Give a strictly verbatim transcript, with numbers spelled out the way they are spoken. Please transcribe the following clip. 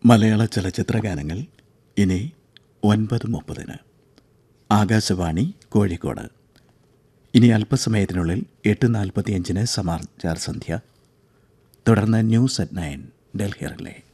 മലയാള ചലച്ചിത്ര ഗാനങ്ങൾ ഇനി ഒൻപത് മുപ്പതിന്. ആകാശവാണി കോഴിക്കോട്. ഇനി അല്പസമയത്തിനുള്ളിൽ എട്ട് നാൽപ്പത്തിയഞ്ചിന് സമാചാർ സന്ധ്യ, തുടർന്ന് news at nine Delhi relay.